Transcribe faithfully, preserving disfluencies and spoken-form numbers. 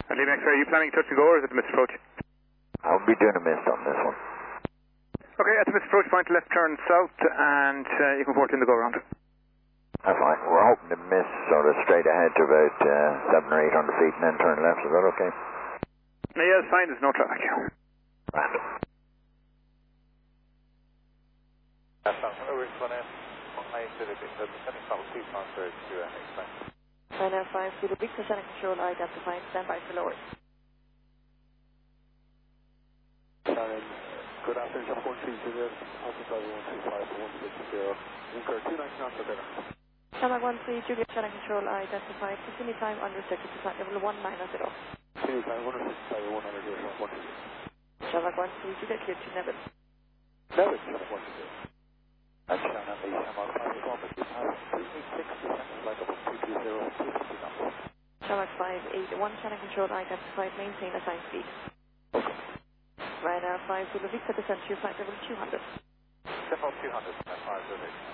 And Lima X-ray, are you planning touch and go or is it the missed approach? I'll be doing a miss on this one. Okay, at the missed approach point, left turn south and uh, you can port in the go around. That's fine. We're hoping to miss sort of straight ahead to about uh, seven or eight hundred feet and then turn left. Is that okay? Yeah, it's fine. There's no traffic. Right. That's not hello, Rich one M. one nine zero bit. The descending start with two transfers to uh, next time. China five zero big descending control identified. Stand by for lower. Shannon, good afternoon. Shop one three zero. Alpha Driver one two five one six zero. Incur two ninety knots for dinner. China one three Juliet descending control identified. Continue time unrestricted to flight level one nine zero. Continue time one hundred six one hundred zero one two zero. China one three Juliet clear to Neville. Neville, Shannon one two zero. And Shannon, the M R five performance is has two eight six descending flight level two two zero two fifty knots. China five eight one descending control identified. Maintain assigned speed. Okay. Ryanair five zero Victor descent to flight level two hundred. Step up two hundred, five zero.